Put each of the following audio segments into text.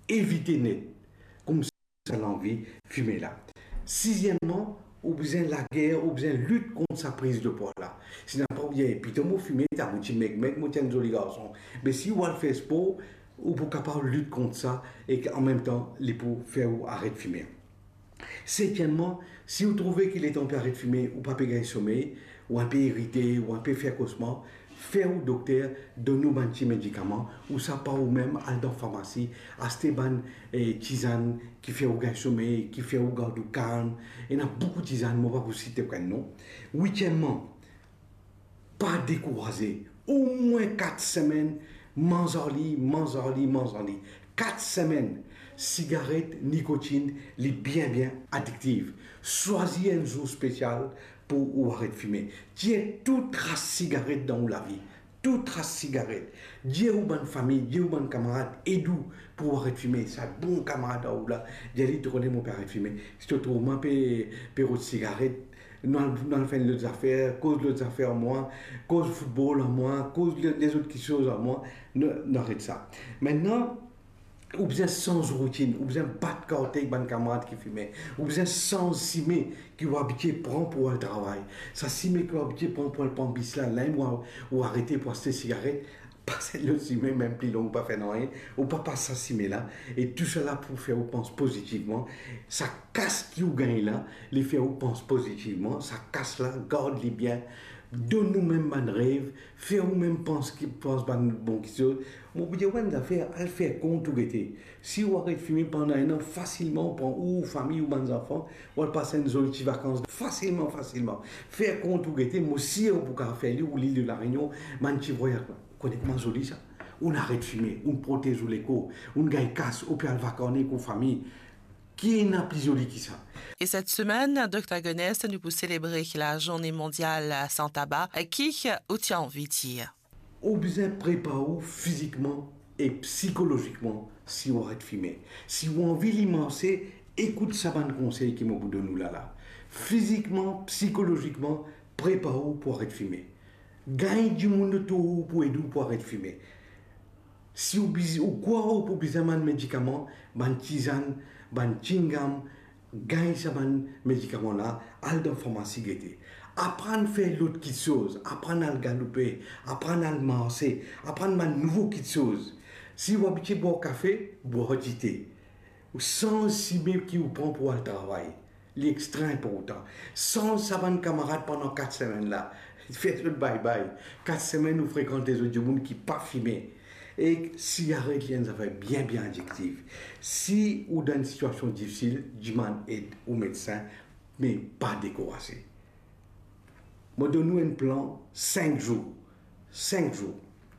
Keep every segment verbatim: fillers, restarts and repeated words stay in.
éviter net, comme ça l'envie, fumer là. Sixièmement, ou besoin de la guerre, ou besoin de lutte contre sa prise de poids là. Si n'a pas bien, puis tu m'as fumé, tu as un petit mec, mec, moi tiens un joli garçon. Mais si on le fait sport, ou pour capable de lutter contre ça, et qu'en même temps, les pour faire ou arrêter de fumer. Septièmement, si vous trouvez qu'il est temps d'arrêter de fumer, ou pas gagner sommeil, ou un peu irrité, ou un peu faire cauchemar, faire au docteur, donne-nous un petit médicament, ou ça part ou même à la pharmacie, acheter une tisane qui fait au gars sommeil, qui fait au gars du calme. Il y a beaucoup de tisanes, je ne vais pas vous citer aucun nom. Huitièmement, pas décourager. Au moins quatre semaines, mangeons-li, mangeons-li, mangeons-li. Quatre semaines, cigarette, nicotine, les bien bien addictives. Choisis un jour spécial pour ou arrêter de fumer. Tiens toute trace cigarette dans la vie. Toute trace cigarette. Dis aux bonnes familles, dis aux bonnes camarades, aidez-vous pour arrêter de fumer. C'est un bon camarade ou là. Dis-lui, tu connais mon père arrêter de fumer. Si tu trouves un peu de cigarette, nous allons faire les affaires, cause les affaires en moi, cause le football en moi, cause les autres choses en moi, n'arrête ça. Maintenant, ou bien sans routine, ou bien pas de côté avec un camarade qui fumait, ou bien sans cimer qui va habiter prendre pour le travail. Ça cimer qui va habiter prendre pour le pan bisla, là, ou, ou arrêter pour acheter cigarette, passer le cimer, même plus long, pas faire rien, ou pas passer ça cimer là, et tout cela pour faire, on pense positivement, ça casse qui ou gagne là, les faire, on pense positivement, ça casse là, garde-les bien, donne-nous même un rêve, faire nous-mêmes pense qui pense pas bon qui chose. Mon budget ouais d'affaires, elle fait compte tout été. Si on arrête de fumer pendant un an, facilement, on prend ou famille ou des enfants, on va passer une zone de vacances facilement, facilement. Faire compte tout été, moi aussi on peut faire ou l'île de la Réunion, man petit voyage, connaît comment joli ça. On arrête de fumer, on protège l'écho, on gagne casse, on peut aller vacances avec la famille. Qui n'a plus joli que ça. Et cette semaine, docteur Gonesse, nous pour célébrer la journée mondiale sans tabac, qui ou tu as envie de dire? On besoin de préparer physiquement et psychologiquement si on arrête de fumer. Si on a envie d'immenser, écoute ça bon conseil qui m'ont donné nous là là. Physiquement, psychologiquement, préparez pour arrêter de fumer. Gagne du monde tout pour aider pour arrêter de fumer. Si vous croyez pour besoin de médicaments, ban tisane, ban chingam, gagne ce médicament là, al dans pharmacie guetter. Apprendre à faire l'autre petite chose, apprendre à le galoper, apprendre à le marcher, apprendre à nouveau petite chose. Si vous habitez boire café, boire du thé. Sans cimer qui vous prend pour le travail. L'extra important. Sans savant camarade pendant quatre semaines là. Faites le bye bye. Quatre semaines, vous fréquentez les autres gens qui ne pas fumer. Et cigarette, il y a des affaires bien, bien addictives. Si vous êtes dans une situation difficile, demandez aide au médecin, mais pas découragé. Moi, donne-nous un plan, cinq jours. cinq jours.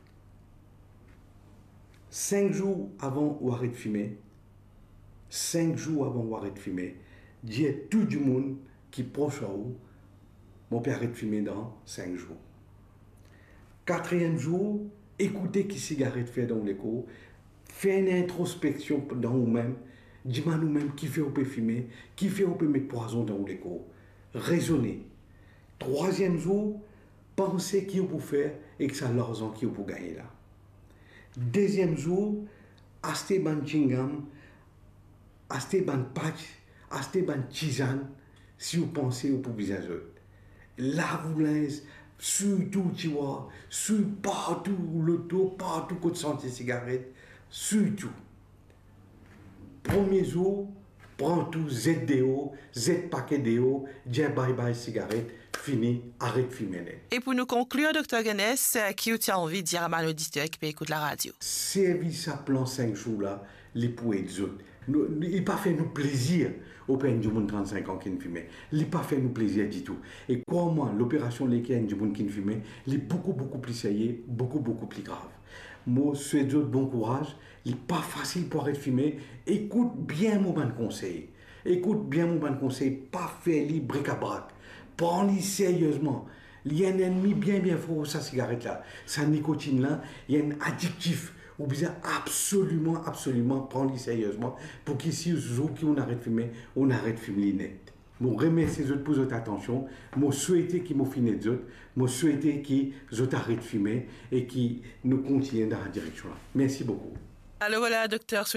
cinq jours avant ou arrêter de fumer. cinq jours avant ou arrêter de fumer. Dites tout le monde qui est proche à vous, mon père arrête de fumer dans cinq jours. Quatrième jour, écoutez qui cigarette fait dans l'écho, faites une introspection dans vous-même, dis-moi nous-mêmes qui fait on peut fumer, qui fait on peut mettre poison dans l'écho. Raisonnez. Troisième jour, pensez qui vous peut faire et que ça l'argent qui vous peut gagner là. Deuxième jour, achetez ban chingam, achetez ban patch, achetez ban tisane, si vous pensez vous pouvez besoin d'autres. Lave-vous-linge, surtout, tu vois, sur partout, le dos, partout, côté santé cigarette, surtout. Premier jour, prends tout Z D O, Z paquet D O, dis bye bye cigarette, fini, arrête de fumer. Et pour nous conclure, docteur Gonesse, qui tu as envie de dire à ma auditeur qui peut écouter la radio? Service à plan cinq jours là, les pour les autres. Il n'a pas fait nous plaisir au pays du monde trente-cinq ans qui ne fumait. Il n'a pas fait nous plaisir du tout. Et crois-moi, l'opération lesquelles du monde qui ne fumait, il est beaucoup, beaucoup plus sérieux, beaucoup, beaucoup plus grave. Moi, je souhaite bon courage. Il n'est pas facile pour arrêter de fumer. Écoute bien mon bon conseil. Écoute bien mon bon conseil. Pas faire les bric-à-brac. Prends-les sérieusement. Il y a un ennemi bien, bien fort, sa cigarette là. Sa nicotine là, il y a un addictif. Vous devez absolument, absolument prendre sérieusement pour qu'ici, jour qu'on arrête de fumer, on arrête de fumer net. Je remercie les autres pour votre attention. Je souhaite qu'ils m'ont fini les autres. Je souhaite qu'ils arrêtent de fumer et qu'ils nous continuent dans la direction là. Merci beaucoup. Alors voilà, docteur.